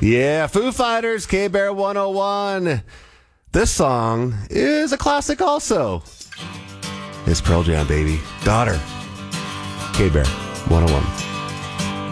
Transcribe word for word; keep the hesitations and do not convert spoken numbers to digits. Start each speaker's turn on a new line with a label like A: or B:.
A: Yeah, Foo Fighters, K-Bear one oh one. This song is a classic also. It's Pearl Jam, baby. Daughter. K-Bear one oh one.